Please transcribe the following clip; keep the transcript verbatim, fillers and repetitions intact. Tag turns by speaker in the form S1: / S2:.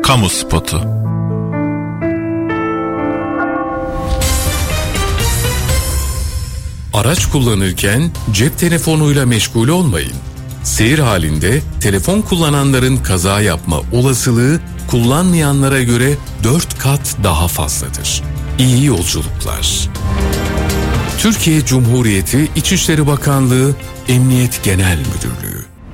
S1: Kamu spotu.
S2: Araç kullanırken cep telefonuyla meşgul olmayın. Seyir halinde telefon kullananların kaza yapma olasılığı kullanmayanlara göre dört kat daha fazladır. İyi yolculuklar. Türkiye Cumhuriyeti İçişleri Bakanlığı Emniyet Genel Müdürlüğü.